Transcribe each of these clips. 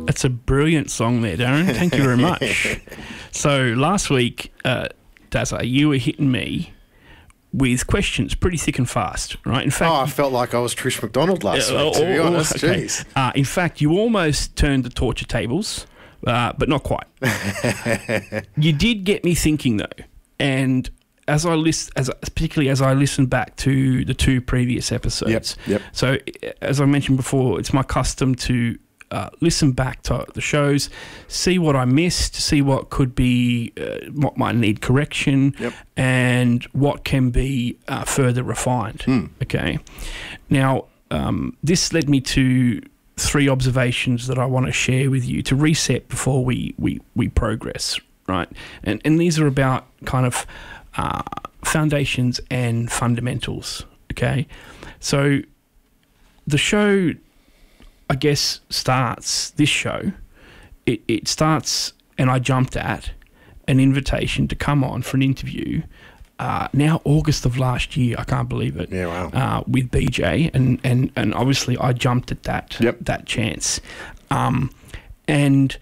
That's a brilliant song there, Darren. Thank you very much. So last week, Dazza, you were hitting me with questions pretty thick and fast, right? In fact, I felt like I was Trish McDonald last week, to be honest. Okay. Jeez. In fact, you almost turned the torture tables, but not quite. You did get me thinking, though, and particularly as I listened back to the 2 previous episodes. Yep. So, as I mentioned before, it's my custom to listen back to the shows, see what I missed, see what could be, what might need correction, and what can be further refined. Okay. Now, this led me to 3 observations that I want to share with you to reset before we progress, right? And these are about kind of foundations and fundamentals, okay? So the show, I guess, this show, it starts, and I jumped at an invitation to come on for an interview now August of last year. I can't believe it. Yeah, wow. With BJ, and obviously I jumped at that chance. And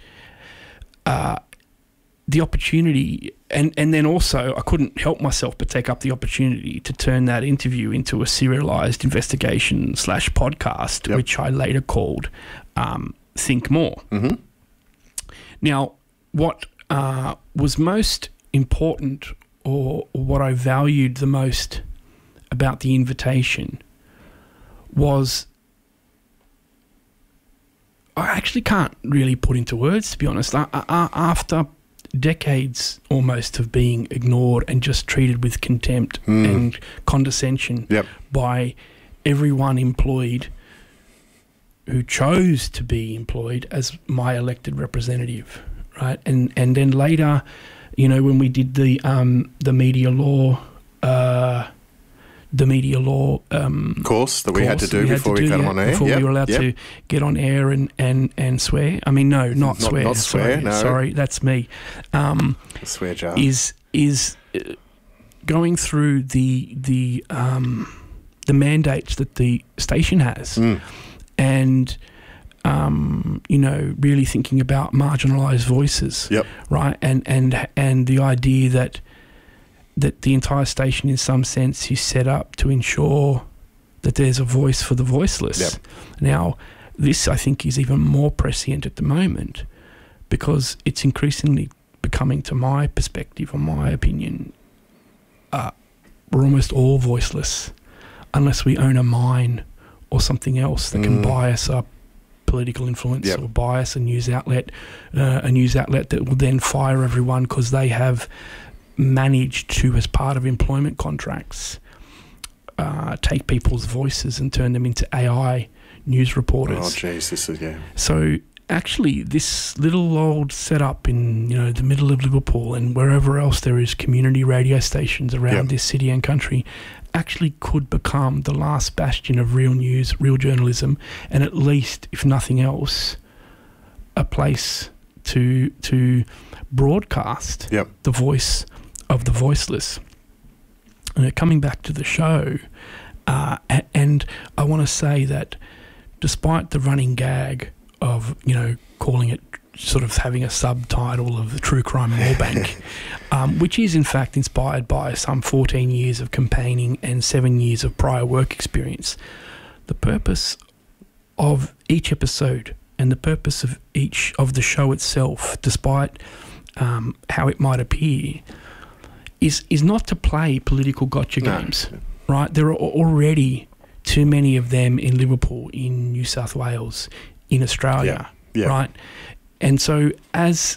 the opportunity, and then also I couldn't help myself but take up the opportunity to turn that interview into a serialized investigation / podcast, which I later called Think More. Mm-hmm. Now, what was most important, or what I valued the most about the invitation, was I actually can't really put into words, to be honest. After decades almost of being ignored and just treated with contempt and condescension by everyone employed who chose to be employed as my elected representative, right? And then later, you know, when we did the media law course that we had to do before we got on air. Before we were allowed to get on air and swear. I mean, no, not swear. Not swear, no. Sorry, that's me. Swear jar. Is going through the mandates that the station has, and you know, really thinking about marginalised voices, right, and the idea that the entire station, in some sense, is set up to ensure that there's a voice for the voiceless. Now, this, I think, is even more prescient at the moment because it's increasingly becoming, to my perspective, or my opinion, we're almost all voiceless unless we own a mine or something else that can bias our political influence or bias a news outlet that will then fire everyone because they have managed to, as part of employment contracts, take people's voices and turn them into AI news reporters. Oh, jeez, this is, So actually, this little old setup in, you know, the middle of Liverpool and wherever else there is community radio stations around this city and country actually could become the last bastion of real news, real journalism, and at least, if nothing else, a place to broadcast the voice of the voiceless. Coming back to the show, and I want to say that despite the running gag of, you know, calling it, sort of having a subtitle of the True Crime Morebank, which is in fact inspired by some 14 years of campaigning and 7 years of prior work experience, the purpose of each episode and the purpose of each of the show itself, despite how it might appear, is not to play political gotcha games, right? There are already too many of them in Liverpool, in New South Wales, in Australia, right? And so as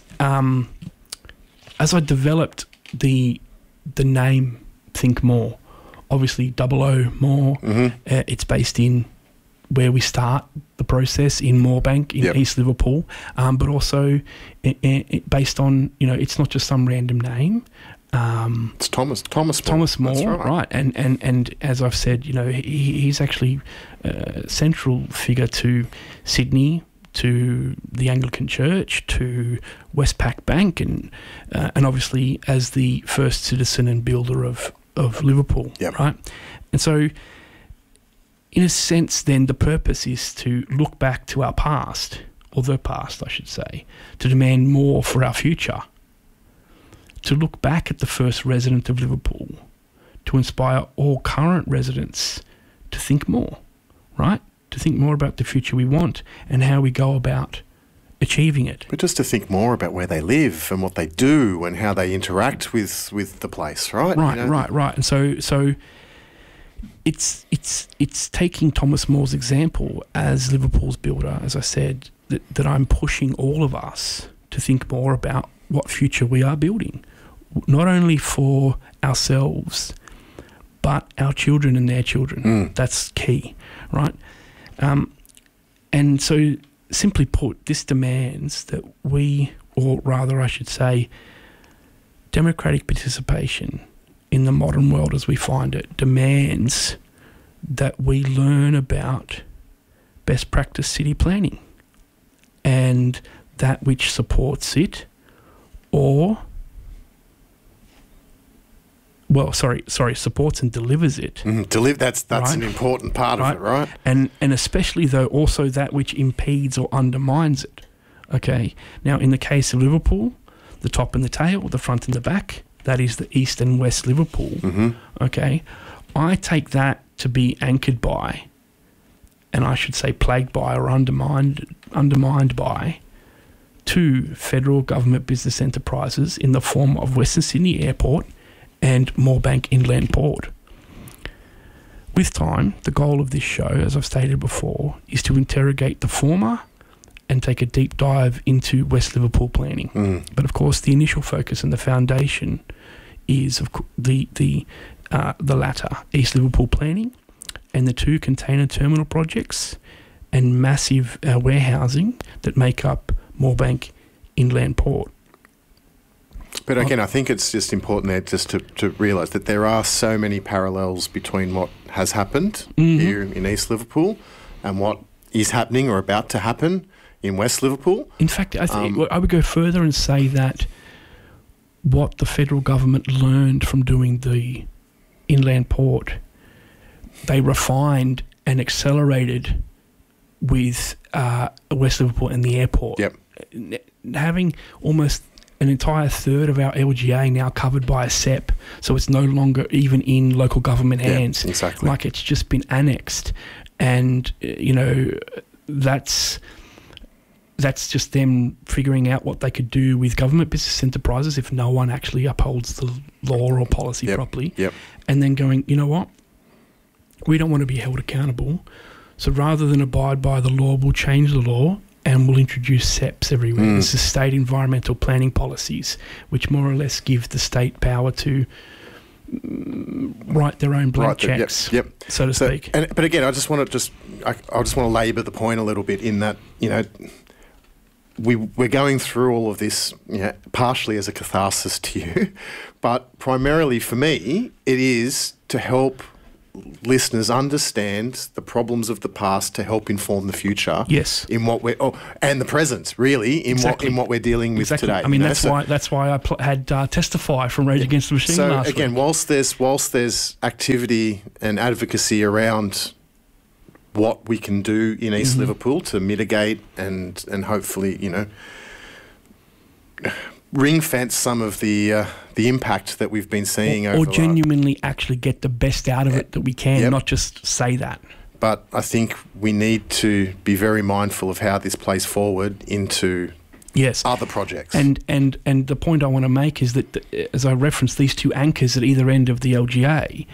I developed the name Think More, obviously O More, it's based in where we start the process in Morebank in East Liverpool, but also based on, you know, it's not just some random name. It's Thomas More, right? And as I've said, you know, he's actually a central figure to Sydney, to the Anglican Church, to Westpac Bank, and obviously as the first citizen and builder of Liverpool, right? And so, in a sense, then the purpose is to look back to our past, or the past, I should say, to demand more for our future, to look back at the first resident of Liverpool, to inspire all current residents to think more, right? To think more about the future we want and how we go about achieving it. But just to think more about where they live and what they do and how they interact with the place, right? Right. And so it's taking Thomas More's example as Liverpool's builder, as I said, that I'm pushing all of us to think more about what future we are building, not only for ourselves, but our children and their children. That's key, right? And so, simply put, this demands that we, or rather I should say, democratic participation in the modern world as we find it, demands that we learn about best practice city planning and that which supports it, or supports and delivers it. That's right? An important part of it, right? And especially, though, also that which impedes or undermines it. Okay. Now, in the case of Liverpool, the top and the tail, the front and the back, that is the East and West Liverpool. Okay. I take that to be anchored by, and I should say plagued by or undermined by, two federal government business enterprises in the form of Western Sydney Airport and Moorebank Inland Port. With time, the goal of this show, as I've stated before, is to interrogate the former and take a deep dive into West Liverpool planning. But of course, the initial focus and the foundation is the latter, East Liverpool planning, and the two container terminal projects and massive warehousing that make up Moorebank Inland Port. But again, I think it's just important there just to realise that there are so many parallels between what has happened here in East Liverpool and what is happening or about to happen in West Liverpool. In fact, I think I would go further and say that what the federal government learned from doing the inland port, they refined and accelerated with West Liverpool and the airport. Yep. Having almost an entire third of our LGA now covered by a SEP, so it's no longer even in local government hands. Yeah, exactly. Like, it's just been annexed, and that's just them figuring out what they could do with government business enterprises if no one actually upholds the law or policy properly. Yep. And then going, you know what? We don't want to be held accountable, so rather than abide by the law, we'll change the law and we'll introduce SEPs everywhere. This is state environmental planning policies, which more or less give the state power to write their own blank checks, so to speak. But again, I just want to labour the point a little bit in that, we're going through all of this, partially as a catharsis to you, but primarily for me, it is to help listeners understand the problems of the past to help inform the future. Yes. In what and the present, really, in what we're dealing with today. I mean, that's why I had Testify from Rage Against the Machine last week. So again, whilst there's activity and advocacy around what we can do in East Liverpool to mitigate and hopefully, ring fence some of the impact that we've been seeing or genuinely actually get the best out of it that we can, not just say that. But I think we need to be very mindful of how this plays forward into other projects. And the point I want to make is that, as I referenced these two anchors at either end of the LGA,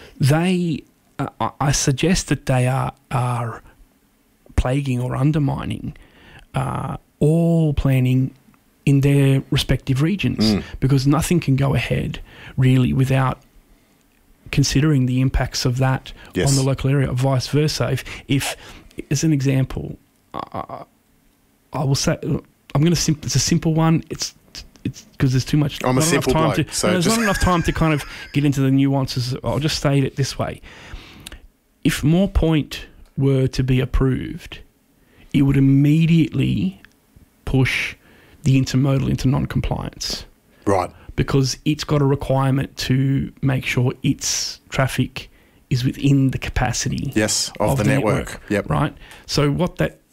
I suggest that they are plaguing or undermining all planning in their respective regions, because nothing can go ahead really without considering the impacts of that on the local area, or vice versa. If as an example, I will say, it's a simple one. It's because there's too much. I'm a simple bloke, there's not enough time to kind of get into the nuances. I'll just state it this way: if Moore Point were to be approved, it would immediately push the intermodal into non-compliance. Right. Because it's got a requirement to make sure its traffic is within the capacity of the network. Yep. Right? So what that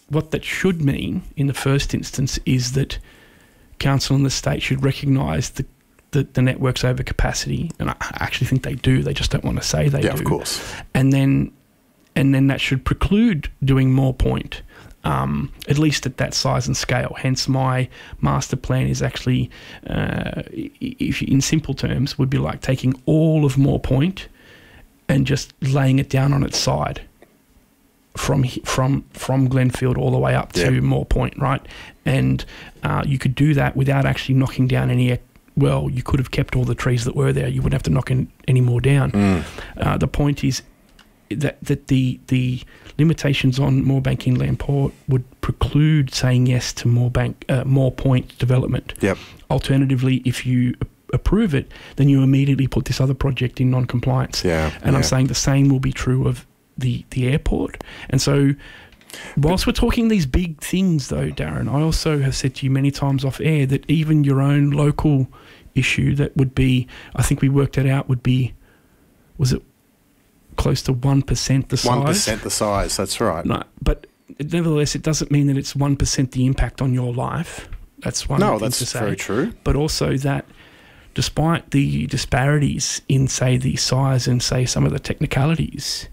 what that should mean in the first instance is that council and the state should recognise the network's overcapacity, and I actually think they do. They just don't want to say they do. Yeah, of course. And then that should preclude doing more point, at least at that size and scale. Hence, my master plan is actually, if in simple terms, would be like taking all of Moore Point and just laying it down on its side from Glenfield all the way up to Moore Point, right? And you could do that without actually knocking down any. Well, you could have kept all the trees that were there. You wouldn't have to knock any more down. The point is that the limitations on Moorebank Inland Port would preclude saying yes to Moore Point development. Yep. Alternatively, if you approve it, then you immediately put this other project in non-compliance. I'm saying the same will be true of the airport. And so whilst we're talking these big things, though, Darren, I also have said to you many times off air that even your own local issue that would be, I think we worked it out, would be, was it close to 1% the size? 1% the size, that's right. No, but nevertheless, it doesn't mean that it's 1% the impact on your life. That's one thing to say. No, that's very true. But also that despite the disparities in, say, the size and, say, some of the technicalities,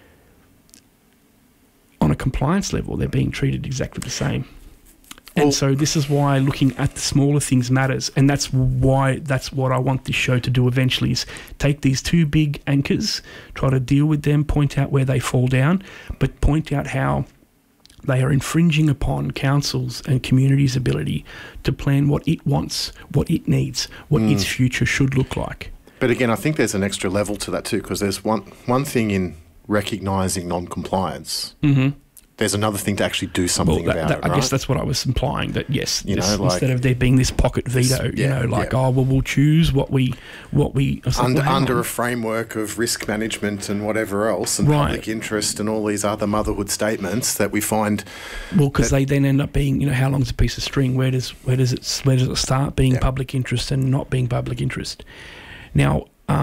on a compliance level, they're being treated exactly the same. And so this is why looking at the smaller things matters. And that's what I want this show to do eventually, is take these two big anchors, try to deal with them, point out where they fall down, but point out how they are infringing upon councils and communities' ability to plan what it wants, what it needs, what its future should look like. But again, I think there's an extra level to that too, because there's one thing in recognising non-compliance. There's another thing to actually do something about it, right? I guess that's what I was implying, that yes, instead of there being this pocket veto, we'll choose what we under a framework of risk management and whatever else, and public interest and all these other motherhood statements that we find. Well, because they then end up being, how long's a piece of string? Where does it start being public interest and not being public interest? Now,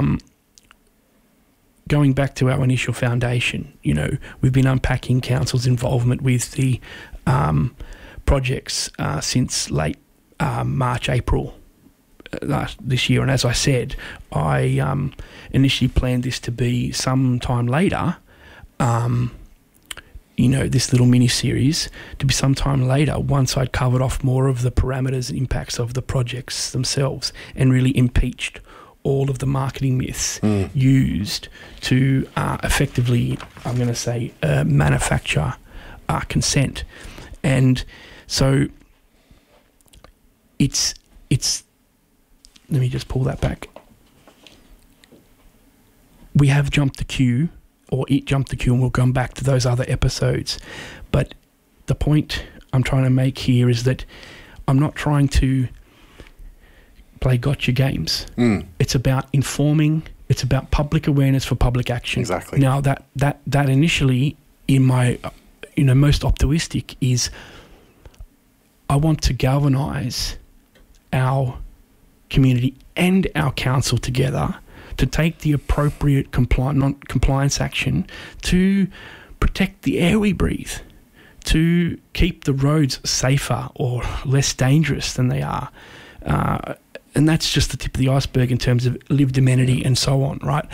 going back to our initial foundation, we've been unpacking council's involvement with the projects since late March, April this year. And as I said, I initially planned this to be some time later, this little mini-series to be some time later once I'd covered off more of the parameters and impacts of the projects themselves and really impeached all of the marketing myths used to effectively, I'm going to say, manufacture consent. And so it's let me just pull that back. We have jumped the queue, or it jumped the queue, and we'll come back to those other episodes. But the point I'm trying to make here is that I'm not trying to play gotcha games. It's about informing. It's about public awareness for public action. Exactly. Now that initially, in my most optimistic, is I want to galvanise our community and our council together to take the appropriate compliance action to protect the air we breathe, to keep the roads safer or less dangerous than they are. And that's just the tip of the iceberg in terms of lived amenity and so on, right?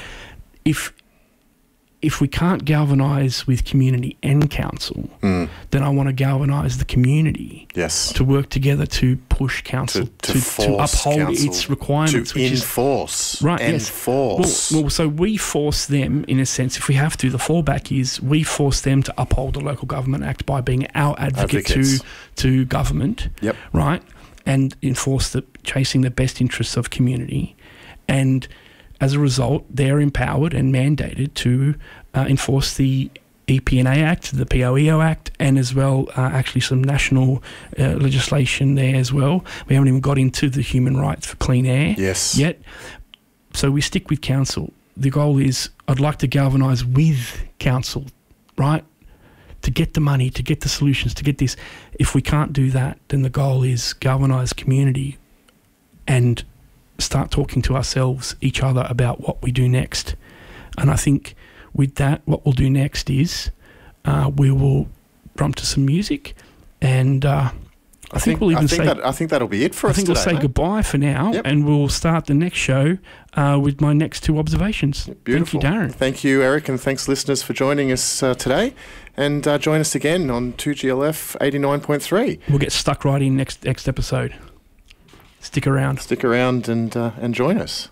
If we can't galvanise with community and council, then I want to galvanise the community to work together to push council to uphold council its requirements. To enforce. Enforce. Well, so we force them, in a sense, if we have to. The fallback is we force them to uphold the Local Government Act by being our advocate to government, right? And enforce chasing the best interests of community. And as a result, they're empowered and mandated to enforce the EPNA Act, the POEO Act, and as well actually some national legislation there as well. We haven't even got into the human rights for clean air yet. So we stick with council. The goal is I'd like to galvanise with council, right? To get the money, to get the solutions, to get this. If we can't do that, then the goal is galvanise community and start talking to ourselves, each other, about what we do next. And I think with that, what we'll do next is we will prompt to some music, and I think we'll even say... I think that'll be it for us today. I think we'll say goodbye for now, and we'll start the next show with my next 2 observations. Beautiful. Thank you, Darren. Thank you, Eric, and thanks, listeners, for joining us today. And join us again on 2GLF 89.3. We'll get stuck right in next episode. Stick around. Stick around and join us.